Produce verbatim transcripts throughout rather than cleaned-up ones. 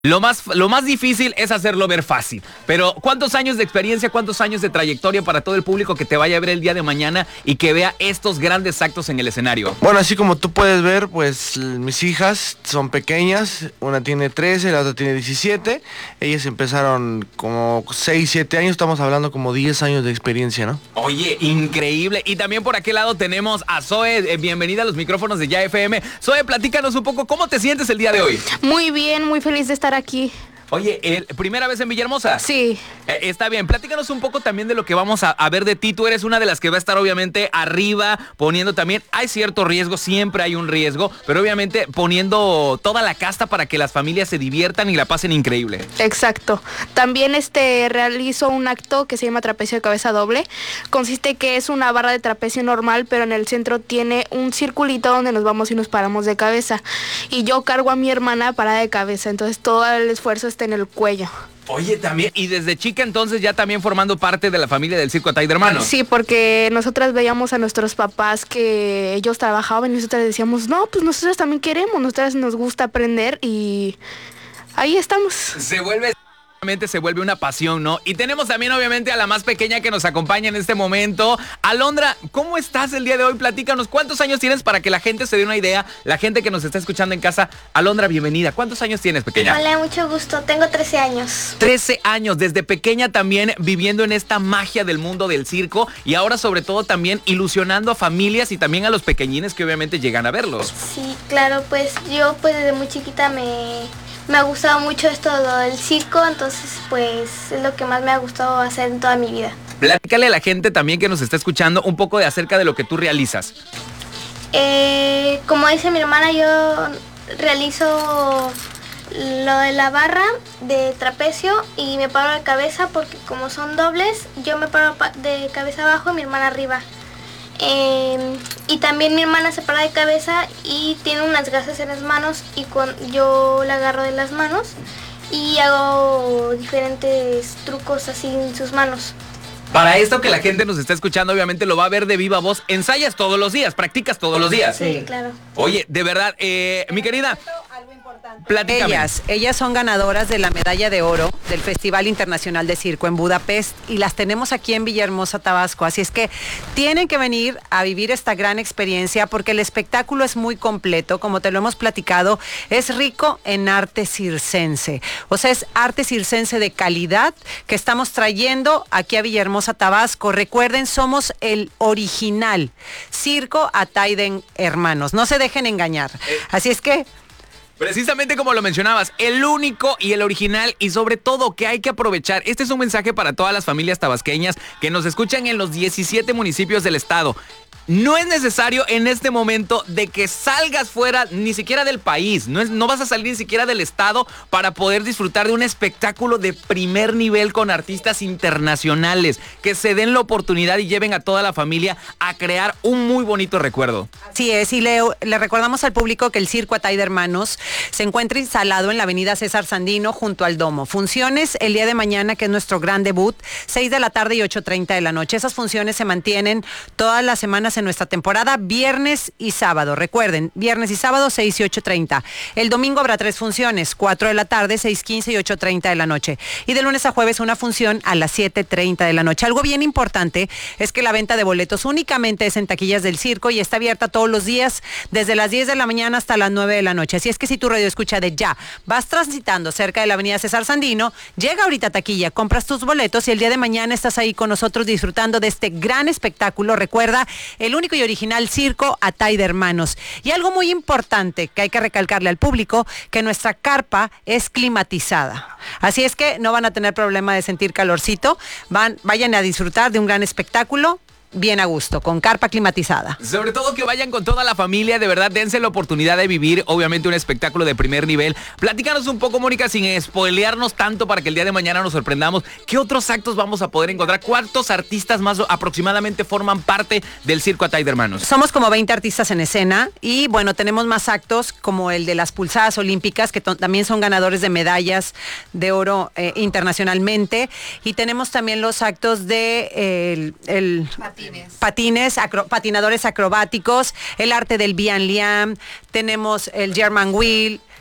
Lo más, lo más difícil es hacerlo ver fácil. Pero ¿cuántos años de experiencia, cuántos años de trayectoria para todo el público que te vaya a ver el día de mañana y que vea estos grandes actos en el escenario? Bueno, así como tú puedes ver, pues mis hijas son pequeñas. Una tiene trece, la otra tiene diecisiete. Ellas empezaron como seis, siete años. Estamos hablando como diez años de experiencia, ¿no? Oye, increíble. Y también por aquel lado tenemos a Zoe. Eh, bienvenida a los micrófonos de Ya F M. Zoe, platícanos un poco, ¿cómo te sientes el día de hoy? Muy bien, muy feliz de estar aquí. Oye, ¿el, ¿primera vez en Villahermosa? Sí. Eh, está bien, platícanos un poco también de lo que vamos a, a ver de ti. Tú eres una de las que va a estar obviamente arriba, poniendo también, hay cierto riesgo, siempre hay un riesgo, pero obviamente poniendo toda la casta para que las familias se diviertan y la pasen increíble. Exacto. También este realizo un acto que se llama trapecio de cabeza doble. Consiste que es una barra de trapecio normal, pero en el centro tiene un circulito donde nos vamos y nos paramos de cabeza. Y yo cargo a mi hermana parada de cabeza, entonces todo el esfuerzo está en el cuello. Oye, también, y desde chica entonces ya también formando parte de la familia del Circo Atay de Hermanos. Sí, porque nosotras veíamos a nuestros papás que ellos trabajaban y nosotras decíamos, no, pues nosotras también queremos, nosotras nos gusta aprender y ahí estamos. Se vuelve... se vuelve una pasión, ¿no? Y tenemos también obviamente a la más pequeña que nos acompaña en este momento. Alondra, ¿cómo estás el día de hoy? Platícanos, ¿cuántos años tienes para que la gente se dé una idea? La gente que nos está escuchando en casa. Alondra, bienvenida. ¿Cuántos años tienes, pequeña? Hola, mucho gusto. Tengo trece años. trece años, desde pequeña también viviendo en esta magia del mundo del circo y ahora sobre todo también ilusionando a familias y también a los pequeñines que obviamente llegan a verlos. Sí, claro, pues yo pues desde muy chiquita me... Me ha gustado mucho esto del circo, entonces pues es lo que más me ha gustado hacer en toda mi vida. Platícale a la gente también que nos está escuchando un poco de acerca de lo que tú realizas. Eh, como dice mi hermana, yo realizo lo de la barra de trapecio y me paro de cabeza porque como son dobles, yo me paro de cabeza abajo y mi hermana arriba. Eh, y también mi hermana se para de cabeza y tiene unas gasas en las manos y con, yo la agarro de las manos y hago diferentes trucos así en sus manos. Para esto que la gente nos está escuchando, obviamente lo va a ver de viva voz. ¿Ensayas todos los días? ¿Practicas todos los días? Sí, claro. Oye, de verdad, eh, mi querida, platícame. Ellas, ellas son ganadoras de la medalla de oro del Festival Internacional de Circo en Budapest y las tenemos aquí en Villahermosa, Tabasco. Así es que tienen que venir a vivir esta gran experiencia porque el espectáculo es muy completo, como te lo hemos platicado, es rico en arte circense. O sea, es arte circense de calidad que estamos trayendo aquí a Villahermosa, Tabasco. Recuerden, somos el original Circo Atay de Hermanos. No se dejen engañar. Así es que... Precisamente como lo mencionabas, el único y el original y sobre todo que hay que aprovechar. Este es un mensaje para todas las familias tabasqueñas que nos escuchan en los diecisiete municipios del estado. No es necesario en este momento de que salgas fuera ni siquiera del país, no, es, no vas a salir ni siquiera del estado para poder disfrutar de un espectáculo de primer nivel con artistas internacionales, que se den la oportunidad y lleven a toda la familia a crear un muy bonito recuerdo. Así es, y le, le recordamos al público que el Circo Atay de Hermanos se encuentra instalado en la avenida César Sandino junto al Domo. Funciones el día de mañana, que es nuestro gran debut, seis de la tarde y ocho treinta de la noche. Esas funciones se mantienen todas las semanas en nuestra temporada, viernes y sábado. Recuerden, viernes y sábado, seis y ocho treinta. El domingo habrá tres funciones, cuatro de la tarde, seis quince y ocho treinta de la noche. Y de lunes a jueves una función a las siete treinta de la noche. Algo bien importante es que la venta de boletos únicamente es en taquillas del circo y está abierta todos los días desde las diez de la mañana hasta las nueve de la noche. Así es que si tu radio escucha de ya vas transitando cerca de la avenida César Sandino, llega ahorita a taquilla, compras tus boletos y el día de mañana estás ahí con nosotros disfrutando de este gran espectáculo. Recuerda, el único y original Circo Atay de Hermanos. Y algo muy importante que hay que recalcarle al público, que nuestra carpa es climatizada. Así es que no van a tener problema de sentir calorcito, van, vayan a disfrutar de un gran espectáculo bien a gusto, con carpa climatizada. Sobre todo que vayan con toda la familia, de verdad, dense la oportunidad de vivir, obviamente, un espectáculo de primer nivel. Platícanos un poco, Mónica, sin spoilearnos tanto para que el día de mañana nos sorprendamos. ¿Qué otros actos vamos a poder encontrar? ¿Cuántos artistas más aproximadamente forman parte del Circo Atay de Hermanos? Somos como veinte artistas en escena y, bueno, tenemos más actos como el de las pulsadas olímpicas, que también son ganadores de medallas de oro eh, internacionalmente. Y tenemos también los actos de eh, el... el Patines, patines acro, patinadores acrobáticos, el arte del Bian Liam, tenemos el German Wheel,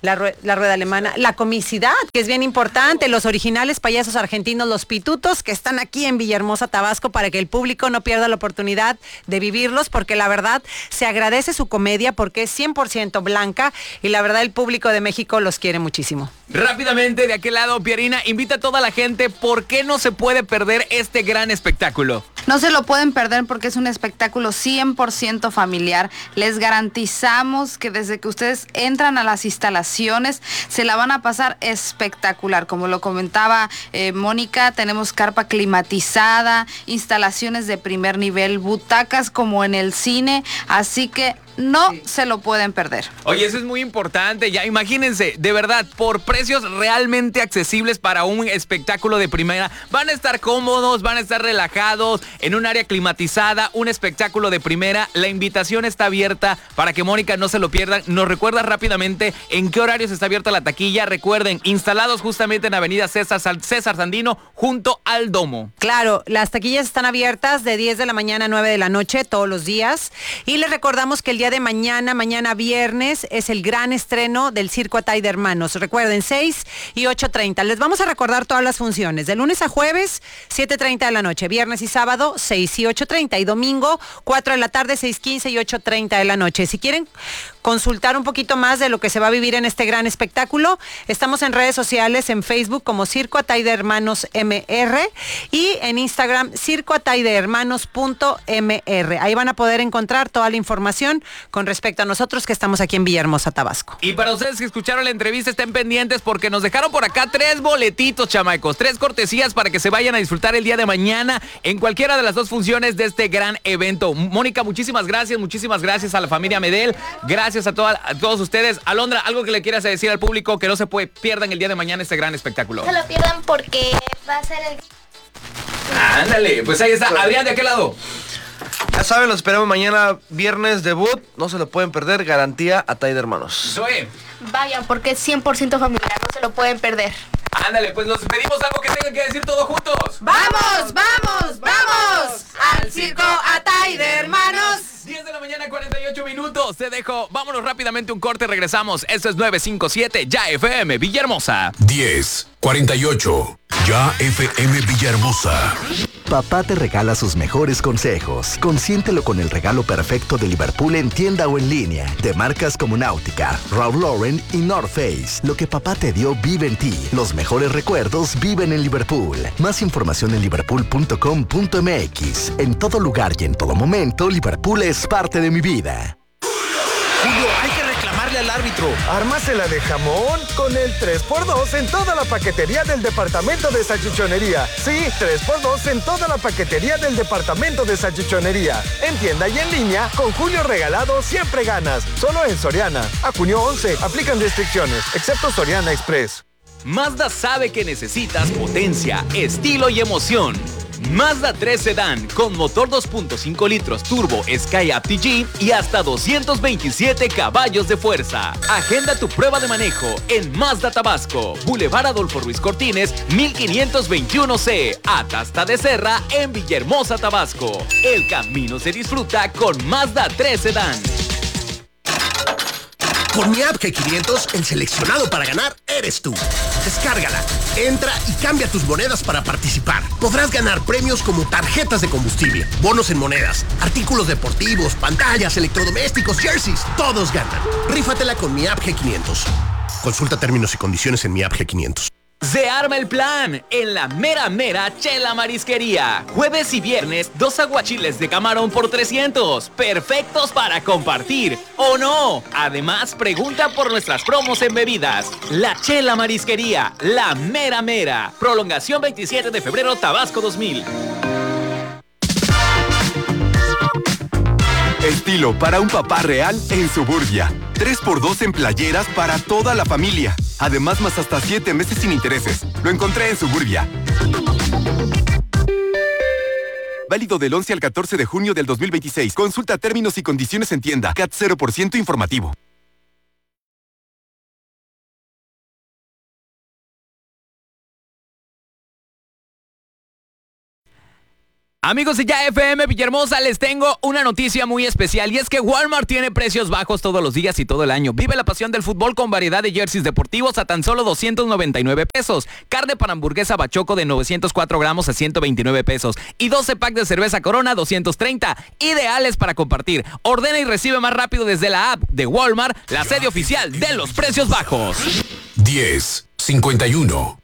La, rue- la rueda alemana, la comicidad, que es bien importante, los originales payasos argentinos, los pitutos, que están aquí en Villahermosa, Tabasco, para que el público no pierda la oportunidad de vivirlos, porque la verdad se agradece su comedia, porque es cien por ciento blanca, y la verdad el público de México los quiere muchísimo. Rápidamente, de aquel lado, Pierina, invita a toda la gente, ¿por qué no se puede perder este gran espectáculo? No se lo pueden perder porque es un espectáculo cien por ciento familiar. Les garantizamos que desde que ustedes entran a las instalaciones se la van a pasar espectacular. Como lo comentaba eh, Mónica, tenemos carpa climatizada, instalaciones de primer nivel, butacas como en el cine, así que no sí. se lo pueden perder. Oye, eso es muy importante. Ya imagínense, de verdad, por precios realmente accesibles para un espectáculo de primera. Van a estar cómodos, van a estar relajados, en un área climatizada, un espectáculo de primera. La invitación está abierta para que Mónica no se lo pierdan. Nos recuerda rápidamente en qué horarios está abierta la taquilla. Recuerden, instalados justamente en Avenida César, César Sandino, junto al Domo. Claro, las taquillas están abiertas de diez de la mañana a nueve de la noche todos los días. Y les recordamos que el día de mañana, mañana viernes, es el gran estreno del Circo Atay de Hermanos. Recuerden, seis y ocho treinta. Les vamos a recordar todas las funciones. De lunes a jueves, siete treinta de la noche. Viernes y sábado, seis y ocho treinta. Y domingo, cuatro de la tarde, seis quince y ocho treinta de la noche. Si quieren consultar un poquito más de lo que se va a vivir en este gran espectáculo, estamos en redes sociales, en Facebook como Circo Atay de Hermanos M R y en Instagram circo atay de hermanos punto m r. Ahí van a poder encontrar toda la información con respecto a nosotros que estamos aquí en Villahermosa, Tabasco. Y para ustedes que escucharon la entrevista, estén pendientes porque nos dejaron por acá tres boletitos, chamacos, tres cortesías para que se vayan a disfrutar el día de mañana en cualquiera de las dos funciones de este gran evento. Mónica, muchísimas gracias, muchísimas gracias a la familia Medel, gracias a, toda, a todos ustedes. Alondra, algo que le quieras decir al público que no se puede, pierdan el día de mañana este gran espectáculo. No se lo pierdan porque va a ser el... Ándale, pues ahí está. Adrián, ¿de aquel lado? Ya saben, los esperamos mañana viernes debut. No se lo pueden perder, garantía Atay de Hermanos. Soy. Vayan, porque es cien por ciento familiar, no se lo pueden perder. Ándale, pues nos pedimos algo que tengan que decir todos juntos. ¡Vamos, vamos, vamos! ¡Al Circo Atay de Hermanos! diez de la mañana, cuarenta y ocho minutos. Te dejo. Vámonos rápidamente un corte, regresamos. Esto es nueve cinco siete, Ya F M Villahermosa. diez, cuarenta y ocho. Ya F M Villahermosa. Papá te regala sus mejores consejos. Consiéntelo con el regalo perfecto de Liverpool en tienda o en línea. De marcas como Náutica, Ralph Lauren y North Face. Lo que papá te dio vive en ti. Los mejores recuerdos viven en Liverpool. Más información en liverpool punto com punto m x. En todo lugar y en todo momento, Liverpool es parte de mi vida. Julio, hay que reclamarle al árbitro. Ármasela de jamón con el tres por dos en toda la paquetería del departamento de salchichonería. Sí, tres por dos en toda la paquetería del departamento de salchichonería. En tienda y en línea, con Julio regalado siempre ganas. Solo en Soriana. A junio once, aplican restricciones, excepto Soriana Express. Mazda sabe que necesitas potencia, estilo y emoción. Mazda tres Sedán con motor dos punto cinco litros turbo Skyactiv G y hasta doscientos veintisiete caballos de fuerza. Agenda tu prueba de manejo en Mazda Tabasco, Boulevard Adolfo Ruiz Cortines, mil quinientos veintiuno C, Atasta de Serra en Villahermosa, Tabasco. El camino se disfruta con Mazda tres Sedán. Con mi app G quinientos, el seleccionado para ganar eres tú. Descárgala, entra y cambia tus monedas para participar. Podrás ganar premios como tarjetas de combustible, bonos en monedas, artículos deportivos, pantallas, electrodomésticos, jerseys. Todos ganan. Rífatela con mi app G quinientos. Consulta términos y condiciones en mi app G quinientos. Se arma el plan en la mera mera Chela Marisquería. Jueves y viernes, dos aguachiles de camarón por trescientos. Perfectos para compartir, ¿o no? Además, pregunta por nuestras promos en bebidas. La Chela Marisquería, la mera mera. Prolongación veintisiete de febrero, Tabasco dos mil. Estilo para un papá real en Suburbia. tres por dos en playeras para toda la familia. Además, más hasta siete meses sin intereses. Lo encontré en Suburbia. Válido del once al catorce de junio del dos mil veintiséis. Consulta términos y condiciones en tienda. C A T cero por ciento informativo. Amigos de Ya F M Villahermosa, les tengo una noticia muy especial y es que Walmart tiene precios bajos todos los días y todo el año. Vive la pasión del fútbol con variedad de jerseys deportivos a tan solo doscientos noventa y nueve pesos. Carne para hamburguesa Bachoco de novecientos cuatro gramos a ciento veintinueve pesos. Y doce pack de cerveza Corona doscientos treinta. Ideales para compartir. Ordena y recibe más rápido desde la app de Walmart, la sede oficial de los precios bajos. diez cincuenta y uno.